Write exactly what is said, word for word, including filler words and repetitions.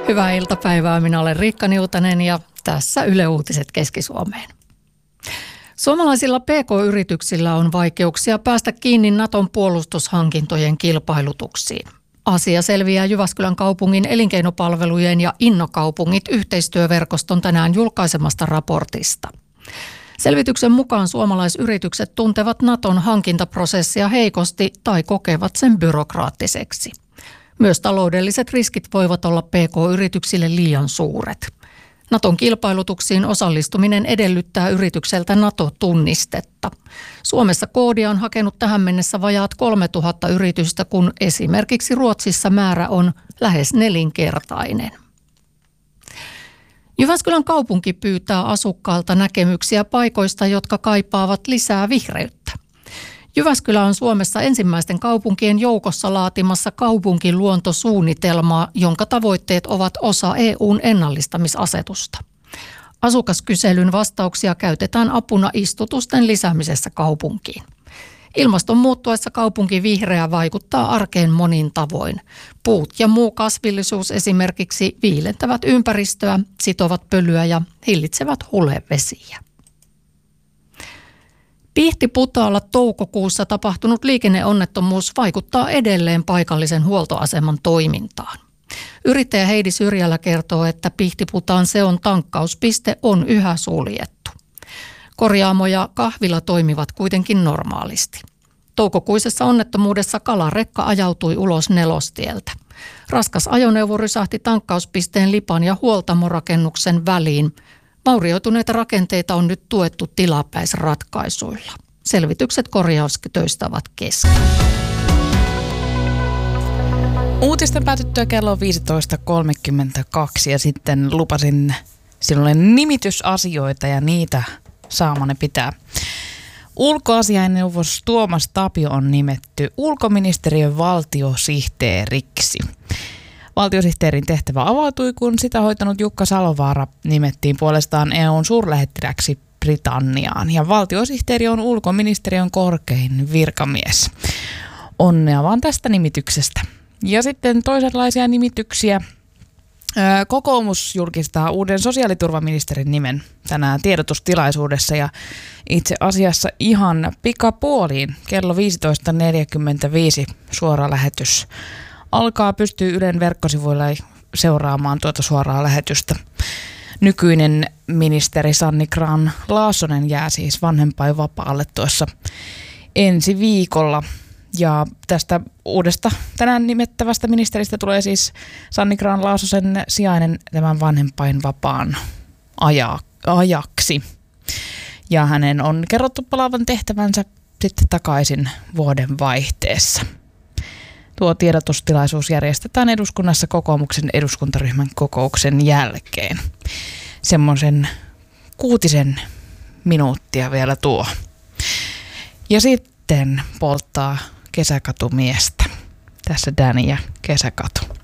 Hyvää iltapäivää, minä olen Riikka Niutanen ja tässä Yle Uutiset Keski-Suomeen. Suomalaisilla P K-yrityksillä on vaikeuksia päästä kiinni Naton puolustushankintojen kilpailutuksiin. Asia selviää Jyväskylän kaupungin elinkeinopalvelujen ja Innokaupungit yhteistyöverkoston tänään julkaisemasta raportista. Selvityksen mukaan suomalaisyritykset tuntevat Naton hankintaprosessia heikosti tai kokevat sen byrokraattiseksi. Myös taloudelliset riskit voivat olla P K-yrityksille liian suuret. Naton kilpailutuksiin osallistuminen edellyttää yritykseltä NATO-tunnistetta. Suomessa koodia on hakenut tähän mennessä vajaat kolmetuhatta yritystä, kun esimerkiksi Ruotsissa määrä on lähes nelinkertainen. Jyväskylän kaupunki pyytää asukkailta näkemyksiä paikoista, jotka kaipaavat lisää vihreyttä. Jyväskylä on Suomessa ensimmäisten kaupunkien joukossa laatimassa kaupunkiluontosuunnitelmaa, jonka tavoitteet ovat osa E U:n ennallistamisasetusta. Asukaskyselyn vastauksia käytetään apuna istutusten lisäämisessä kaupunkiin. Ilmaston muuttuessa kaupunki vihreä vaikuttaa arkeen monin tavoin. Puut ja muu kasvillisuus esimerkiksi viilentävät ympäristöä, sitovat pölyä ja hillitsevät hulevesiä. Pihtiputaalla toukokuussa tapahtunut liikenneonnettomuus vaikuttaa edelleen paikallisen huoltoaseman toimintaan. Yrittäjä Heidi Syrjälä kertoo, että Pihtiputaan Seon tankkauspiste on yhä suljettu. Korjaamo ja kahvila toimivat kuitenkin normaalisti. Toukokuisessa onnettomuudessa kalarekka ajautui ulos Nelostieltä. Raskas ajoneuvo rysähti tankkauspisteen lipan ja huoltamorakennuksen väliin. Vaurioituneita rakenteita on nyt tuettu tilapäisratkaisuilla. Selvitykset korjaustöistä ovat kesken. Uutisten päätyttyä kello on viisitoista kolmekymmentäkaksi ja sitten lupasin sinulle nimitysasioita ja niitä saamani pitää. Ulkoasiainneuvos Tuomas Tapio on nimetty ulkoministeriön valtiosihteeriksi. Valtiosihteerin tehtävä avautui, kun sitä hoitanut Jukka Salovaara nimettiin puolestaan E U:n suurlähettiläksi Britanniaan. Ja valtiosihteeri on ulkoministeriön korkein virkamies. Onnea vaan tästä nimityksestä. Ja sitten toisenlaisia nimityksiä. Kokoomus julkistaa uuden sosiaaliturvaministerin nimen tänään tiedotustilaisuudessa ja itse asiassa ihan pikapuoliin kello viisitoista neljäkymmentäviisi suora lähetys alkaa. Pystyy Ylen verkkosivuilla seuraamaan tuota suoraa lähetystä. Nykyinen ministeri Sanni Grahn-Laasonen jää siis vanhempainvapaalle tuossa ensi viikolla. Ja tästä uudesta tänään nimettävästä ministeristä tulee siis Sanni Grahn-Laasosen sijainen tämän vanhempainvapaan aja, ajaksi. Ja hänen on kerrottu palaavan tehtävänsä sitten takaisin vuoden vaihteessa. Tuo tiedotustilaisuus järjestetään eduskunnassa kokoomuksen eduskuntaryhmän kokouksen jälkeen. Semmoisen kuutisen minuuttia vielä tuo. Ja sitten polttaa kesäkatumiestä. Tässä Danny ja Kesäkatu.